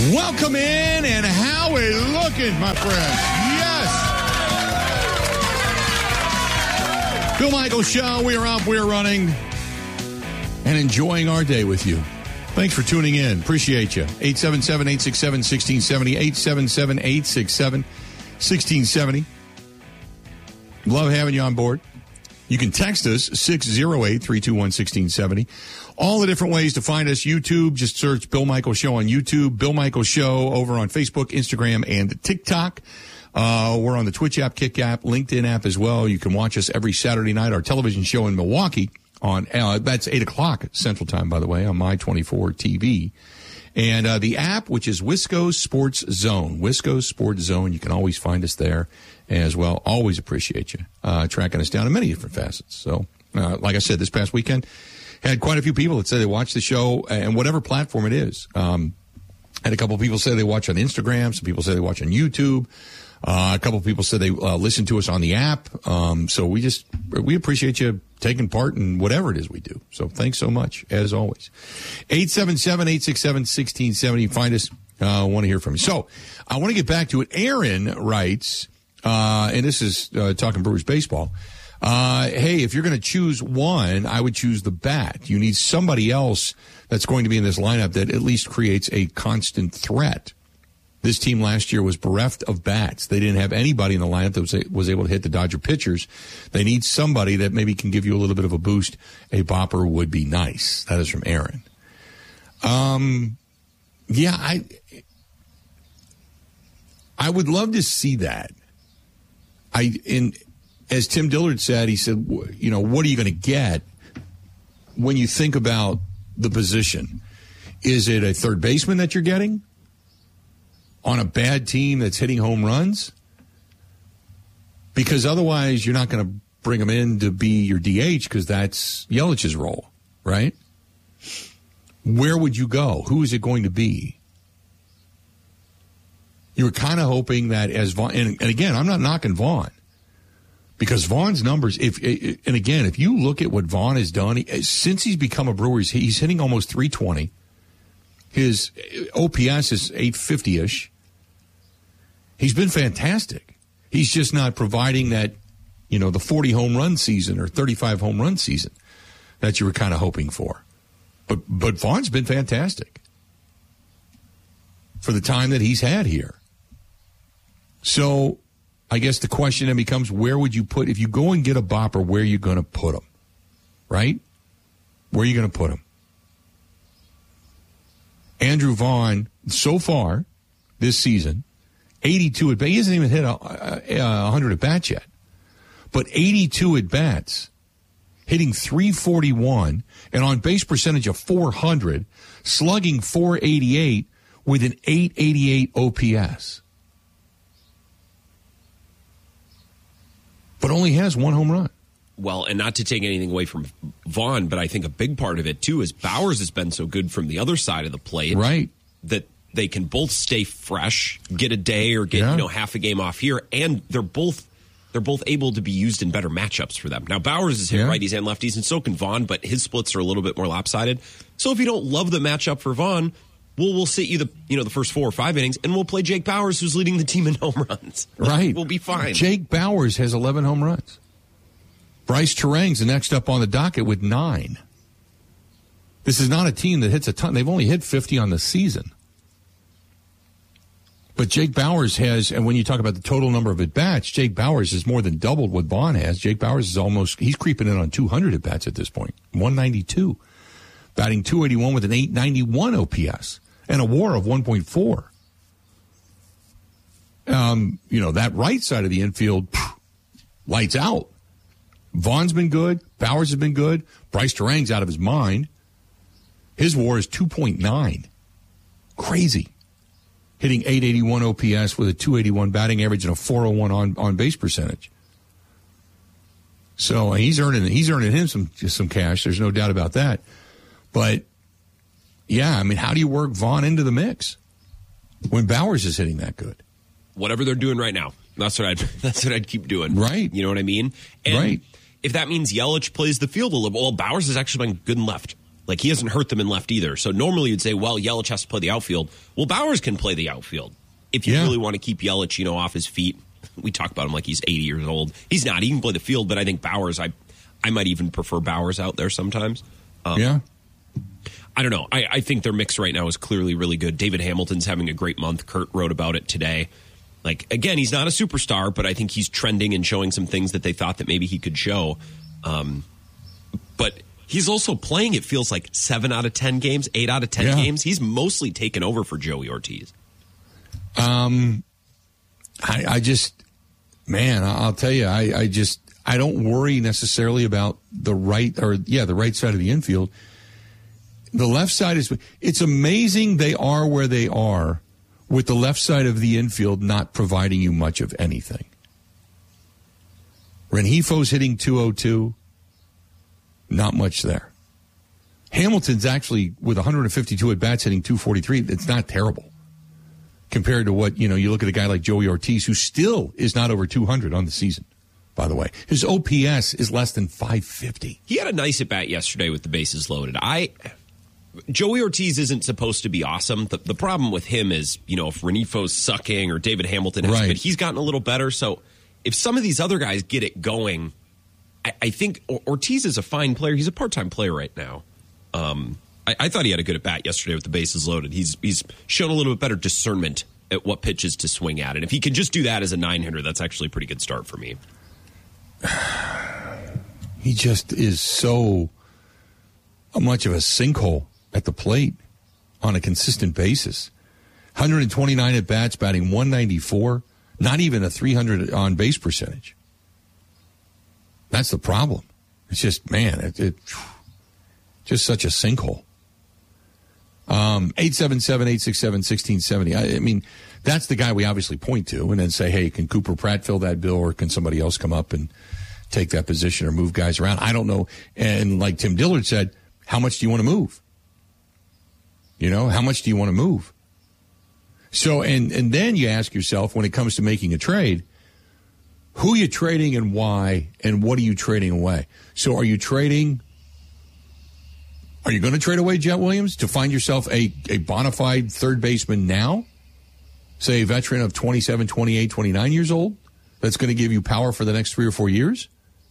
Welcome in, and how we looking, my friends? Yes. Bill Michaels Show. We are up, we're running, and enjoying our day with you. Thanks for tuning in. Appreciate you. 877-867-1670, 877-867-1670. Love having you on board. You can text us, 608-321-1670. All the different ways to find us. YouTube, just search Bill Michaels Show on YouTube. Bill Michaels Show over on Facebook, Instagram, and TikTok. We're on the Twitch app, Kick app, LinkedIn app as well. You can watch us every Saturday night. Our television show in Milwaukee on that's 8 o'clock Central Time, by the way, on My24 TV. And the app, which is Wisco Sports Zone. Wisco Sports Zone. You can always find us there as well. Always appreciate you tracking us down in many different facets. So, like I said, this past weekend, had quite a few people that said they watch the show and whatever platform it is. Had a couple of people say they watch on Instagram. Some people say they watch on YouTube. A couple of people said they listen to us on the app. So we appreciate you taking part in whatever it is we do. So thanks so much, as always. 877-867-1670. Find us. I want to hear from you. So I want to get back to it. Aaron writes, and this is talking Brewers baseball. Hey, if you're going to choose one, I would choose the bat. You need somebody else that's going to be in this lineup that at least creates a constant threat. This team last year was bereft of bats. They didn't have anybody in the lineup that was able to hit the Dodger pitchers. They need somebody that maybe can give you a little bit of a boost. A bopper would be nice. That is from Aaron. Yeah, I would love to see that. As Tim Dillard said, he said, you know, what are you going to get when you think about the position? Is it a third baseman that you're getting on a bad team that's hitting home runs? Because otherwise you're not going to bring him in to be your DH because that's Yelich's role, right? Where would you go? Who is it going to be? You were kind of hoping that as Vaughn, and again, I'm not knocking Vaughn, because Vaughn's numbers, if you look at what Vaughn has done, since he's become a Brewer, he's hitting almost 320. His OPS is 850-ish. He's been fantastic. He's just not providing that, you know, the 40 home run season or 35 home run season that you were kind of hoping for. But Vaughn's been fantastic for the time that he's had here. So I guess the question then becomes, where would you put, if you go and get a bopper, where are you going to put him? Right? Where are you going to put him? Andrew Vaughn, so far this season, 82 at bats. He hasn't even hit 100 at bats yet. But 82 at bats, hitting 341, and on base percentage of 400, slugging 488 with an 888 OPS. But only has one home run. Well, and not to take anything away from Vaughn, but I think a big part of it, too, is Bowers has been so good from the other side of the plate. Right. That they can both stay fresh, get a day or get half a game off here, and they're both able to be used in better matchups for them. Now, Bowers is hitting righties and lefties, and so can Vaughn, but his splits are a little bit more lopsided. So if you don't love the matchup for Vaughn, we'll sit you the first 4 or 5 innings, and we'll play Jake Bowers, who's leading the team in home runs. Right. We'll be fine. Jake Bowers has 11 home runs. Bryce Terang's the next up on the docket with 9. This is not a team that hits a ton. They've only hit 50 on the season. But Jake Bowers has, and when you talk about the total number of at-bats, Jake Bowers has more than doubled what Vaughn has. Jake Bowers is he's creeping in on 200 at-bats at this point, 192. Batting 281 with an 891 OPS and a WAR of 1.4. That right side of the infield, lights out. Vaughn's been good. Bowers has been good. Bryce Terang's out of his mind. His WAR is 2.9. Crazy. Hitting 881 OPS with a 281 batting average and a 401 on base percentage. So he's earning him some cash. There's no doubt about that. But yeah, I mean, how do you work Vaughn into the mix when Bowers is hitting that good? Whatever they're doing right now. That's what I'd keep doing. Right. You know what I mean? And right. If that means Yelich plays the field a little, well, Bowers has actually been good and left. Like, he hasn't hurt them in left either. So normally you'd say, well, Yelich has to play the outfield. Well, Bauers can play the outfield. If you really want to keep Yelich, off his feet. We talk about him like he's 80 years old. He's not. He can play the field, but I think Bauers, I might even prefer Bauers out there sometimes. Yeah. I don't know. I think their mix right now is clearly really good. David Hamilton's having a great month. Kurt wrote about it today. Like, again, he's not a superstar, but I think he's trending and showing some things that they thought that maybe he could show. But he's also playing, it feels like, 7 out of 10 games, 8 out of 10 games. He's mostly taken over for Joey Ortiz. I just, man, I'll tell you, I don't worry necessarily about the right side of the infield. The left side it's amazing they are where they are with the left side of the infield not providing you much of anything. Rengifo's hitting .202, not much there. Hamilton's actually, with 152 at-bats, hitting .243. It's not terrible compared to what, you look at a guy like Joey Ortiz, who still is not over 200 on the season, by the way. His OPS is less than 550. He had a nice at-bat yesterday with the bases loaded. Joey Ortiz isn't supposed to be awesome. The problem with him is, if Renifo's sucking or David Hamilton has good, he's gotten a little better. So if some of these other guys get it going, I think Ortiz is a fine player. He's a part-time player right now. I thought he had a good at-bat yesterday with the bases loaded. He's shown a little bit better discernment at what pitches to swing at. And if he can just do that as a 9-hitter, that's actually a pretty good start for me. He just is so much of a sinkhole at the plate on a consistent basis. 129 at-bats, batting .194, not even a .300 on-base percentage. That's the problem. It's just, man, it just such a sinkhole. 877-867-1670. I mean, that's the guy we obviously point to and then say, hey, can Cooper Pratt fill that bill, or can somebody else come up and take that position or move guys around? I don't know. And like Tim Dillard said, how much do you want to move? How much do you want to move? So, and then you ask yourself, when it comes to making a trade, who are you trading and why, and what are you trading away? So are you going to trade away Jet Williams to find yourself a bona fide third baseman now? Say a veteran of 27, 28, 29 years old that's going to give you power for the next 3 or 4 years?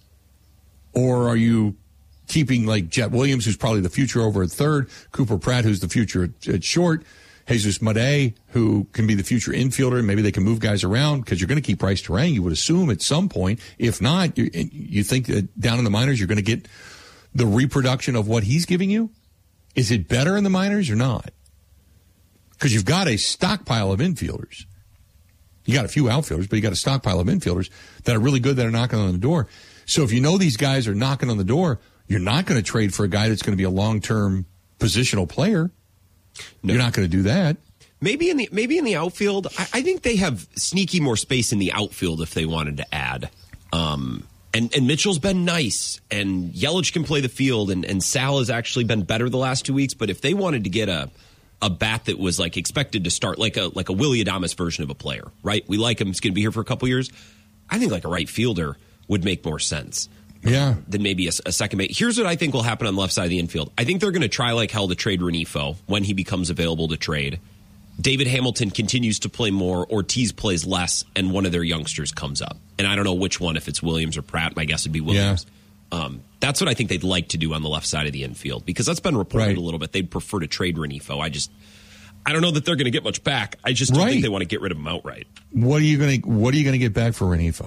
Or are you keeping like Jet Williams, who's probably the future over at third, Cooper Pratt, who's the future at short, Jesus Madej, who can be the future infielder, and maybe they can move guys around because you're going to keep Bryce Terang, you would assume, at some point. If not, you think that down in the minors you're going to get the reproduction of what he's giving you? Is it better in the minors or not? Because you've got a stockpile of infielders. You got a few outfielders, but you got a stockpile of infielders that are really good, that are knocking on the door. So if these guys are knocking on the door, you're not going to trade for a guy that's going to be a long-term positional player. No. You're not going to do that. Maybe in the outfield, I think they have sneaky more space in the outfield if they wanted to add. And Mitchell's been nice, and Yelich can play the field, and Sal has actually been better the last 2 weeks. But if they wanted to get a bat that was like expected to start like a Willy Adames version of a player, right? We like him; he's going to be here for a couple years. I think like a right fielder would make more sense. Yeah. Than maybe a second base. Here's what I think will happen on the left side of the infield. I think they're going to try like hell to trade Rengifo when he becomes available to trade. David Hamilton continues to play more, Ortiz plays less, and one of their youngsters comes up. And I don't know which one, if it's Williams or Pratt. My guess would be Williams. Yeah. That's what I think they'd like to do on the left side of the infield, because that's been reported a little bit. They'd prefer to trade Rengifo. I don't know that they're going to get much back. I just don't think they want to get rid of him outright. What are you going to get back for Rengifo?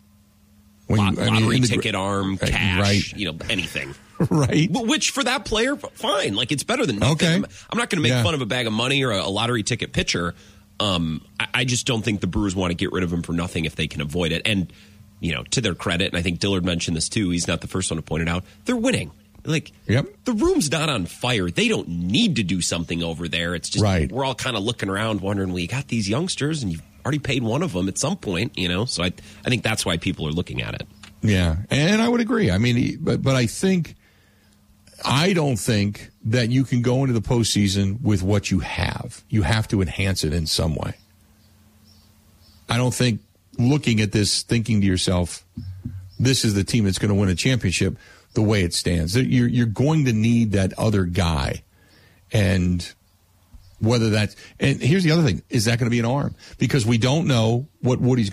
Lottery ticket arm, cash, anything. Right. Which for that player, fine. Like, it's better than nothing. Okay. I'm not going to make fun of a bag of money or a lottery ticket pitcher. I just don't think the Brewers want to get rid of him for nothing if they can avoid it. And, to their credit, and I think Dillard mentioned this too, he's not the first one to point it out, they're winning. Like, the room's not on fire. They don't need to do something over there. It's just we're all kind of looking around wondering, well, you got these youngsters and you've already paid one of them at some point, So I think that's why people are looking at it. Yeah, and I would agree. I mean, but I don't think that you can go into the postseason with what you have. You have to enhance it in some way. I don't think looking at this, thinking to yourself, this is the team that's going to win a championship. the way it stands. You're going to need that other guy. And whether that's, and here's the other thing, is that going to be an arm? Because we don't know what Woody's